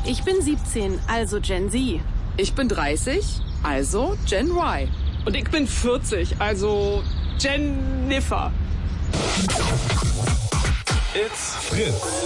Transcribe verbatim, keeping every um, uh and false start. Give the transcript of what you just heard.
Ich bin siebzehn, also Gen Z. Ich bin dreißig, also Gen Y. Und ich bin vierzig, also Jennifer. It's Fritz.